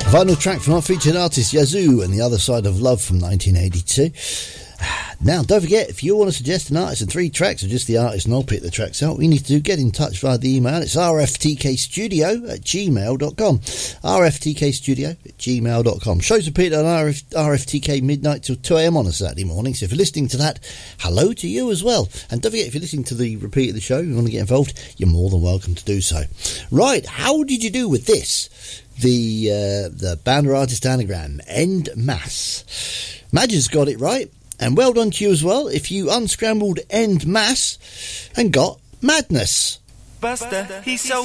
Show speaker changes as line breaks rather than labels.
Vinyl track from our featured artist Yazoo and The Other Side of Love from 1982. Now, don't forget, if you want to suggest an artist and 3 tracks or just the artist and I'll pick the tracks out, we need to get in touch via the email. It's rftkstudio@gmail.com. rftkstudio@gmail.com. Shows repeat on RFTK midnight till 2 a.m. on a Saturday morning. So if you're listening to that, hello to you as well. And don't forget, if you're listening to the repeat of the show, you want to get involved, you're more than welcome to do so. Right, how did you do with this? The Bounder Artist Anagram, End Mass. Madge's got it right. And well done to you as well if you unscrambled End Mass and got Madness.
Buster, he's so